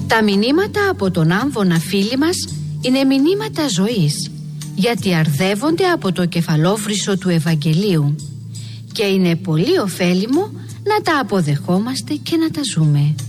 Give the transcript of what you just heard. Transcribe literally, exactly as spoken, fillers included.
Τα μηνύματα από τον Άμβονα, φίλοι μας, είναι μηνύματα ζωής, γιατί αρδεύονται από το κεφαλόφρυσο του Ευαγγελίου και είναι πολύ ωφέλιμο να τα αποδεχόμαστε και να τα ζούμε.